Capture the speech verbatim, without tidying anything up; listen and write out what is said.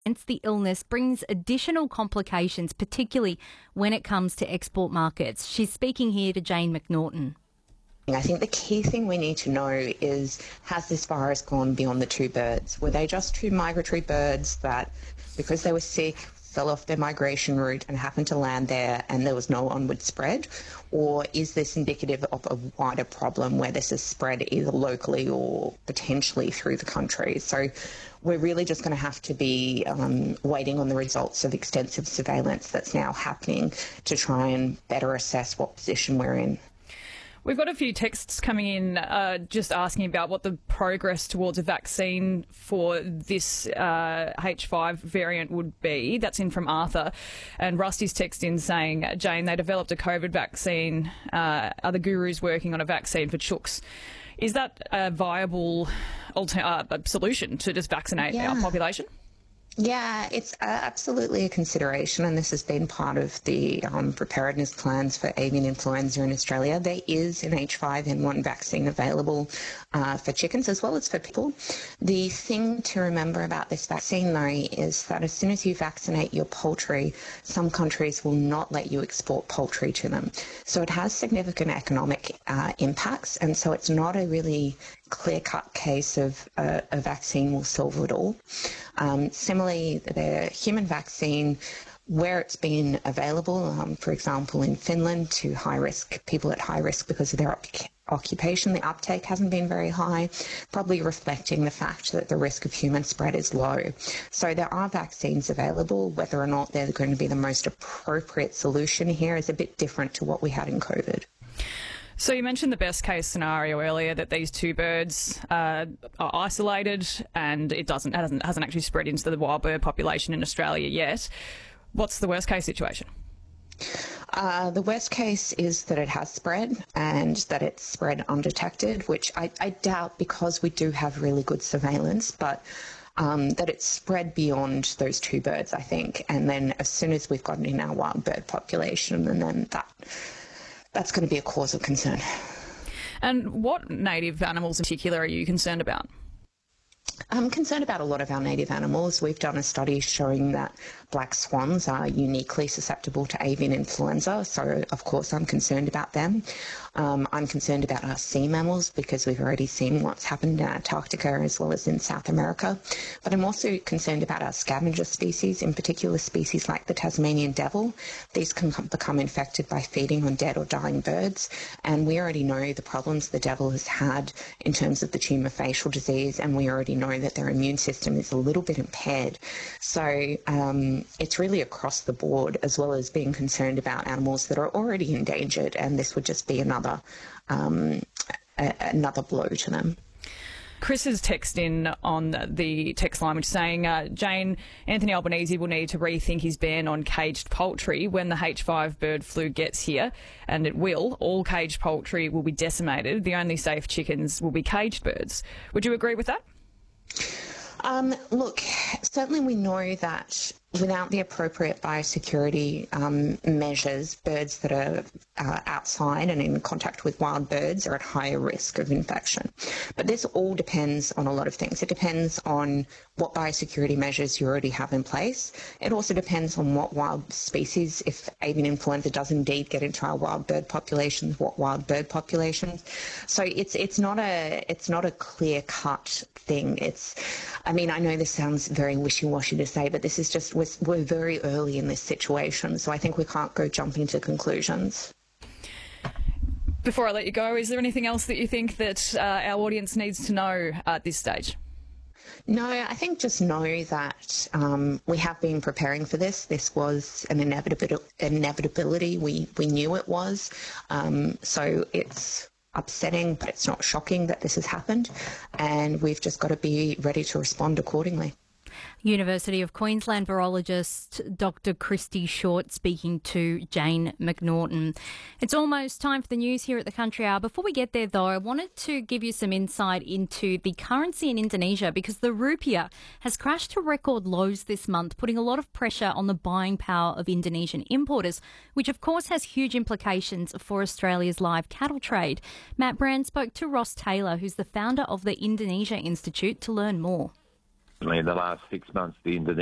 The illness brings additional complications, particularly when it comes to export markets. She's speaking here to Jane McNaughton. I think the key thing we need to know is, has this virus gone beyond the two birds? Were they just two migratory birds that, because they were sick, fell off their migration route and happened to land there and there was no onward spread? Or is this indicative of a wider problem where this is spread either locally or potentially through the country? So we're really just going to have to be um, waiting on the results of extensive surveillance that's now happening to try and better assess what position we're in. We've got a few texts coming in uh, just asking about what the progress towards a vaccine for this uh, H five variant would be. That's in from Arthur. And Rusty's text in saying, Jane, they developed a COVID vaccine. Uh, are the gurus working on a vaccine for chooks? Is that a viable alter- uh, solution to just vaccinate yeah. our population? Yeah, it's uh, absolutely a consideration, and this has been part of the um, preparedness plans for avian influenza in Australia. There is an H five N one vaccine available uh, for chickens as well as for people. The thing to remember about this vaccine, though, is that as soon as you vaccinate your poultry, some countries will not let you export poultry to them. So it has significant economic uh, impacts, and so it's not a really clear-cut case of uh, a vaccine will solve it all. Um, similarly, the human vaccine, where it's been available, um, for example, in Finland to high-risk people at high risk because of their op- occupation, the uptake hasn't been very high, probably reflecting the fact that the risk of human spread is low. So there are vaccines available. Whether or not they're going to be the most appropriate solution here is a bit different to what we had in COVID. So you mentioned the best case scenario earlier, that these two birds uh, are isolated and it doesn't hasn't, hasn't actually spread into the wild bird population in Australia yet. What's the worst case situation? Uh, the worst case is that it has spread and that it's spread undetected, which I, I doubt because we do have really good surveillance, but um, that it's spread beyond those two birds, I think. And then as soon as we've gotten in our wild bird population, and then that... that's going to be a cause of concern. And what native animals in particular are you concerned about? I'm concerned about a lot of our native animals. We've done a study showing that black swans are uniquely susceptible to avian influenza, so of course I'm concerned about them. Um, I'm concerned about our sea mammals because we've already seen what's happened in Antarctica as well as in South America. But I'm also concerned about our scavenger species, in particular species like the Tasmanian devil. These can become infected by feeding on dead or dying birds, and we already know the problems the devil has had in terms of the tumour facial disease, and we already know that their immune system is a little bit impaired. So um, it's really across the board, as well as being concerned about animals that are already endangered, and this would just be another um, a- another blow to them. Chris has texted in on the text line, which is saying, uh, Jane, Anthony Albanese will need to rethink his ban on caged poultry when the H five bird flu gets here, and it will. All caged poultry will be decimated. The only safe chickens will be caged birds. Would you agree with that? Um, look, certainly we know that without the appropriate biosecurity um, measures, birds that are uh, outside and in contact with wild birds are at higher risk of infection. But this all depends on a lot of things. It depends on what biosecurity measures you already have in place. It also depends on what wild species, if avian influenza does indeed get into our wild bird populations, what wild bird populations. So it's it's not a it's not a clear-cut thing. It's, I mean, I know this sounds very wishy-washy to say, but this is just, we're, we're very early in this situation, so I think we can't go jumping to conclusions. Before I let you go, is there anything else that you think that uh, our audience needs to know at this stage? No, I think just know that um, we have been preparing for this. This was an inevitability. inevitability. We, we knew it was. Um, so it's upsetting, but it's not shocking that this has happened, and we've just got to be ready to respond accordingly. University of Queensland virologist Doctor Christy Short speaking to Jane McNaughton. It's almost time for the news here at the Country Hour. Before we get there, though, I wanted to give you some insight into the currency in Indonesia, because the rupiah has crashed to record lows this month, putting a lot of pressure on the buying power of Indonesian importers, which of course has huge implications for Australia's live cattle trade. Matt Brand spoke to Ross Taylor, who's the founder of the Indonesia Institute, to learn more. In the last six months, the Indonesian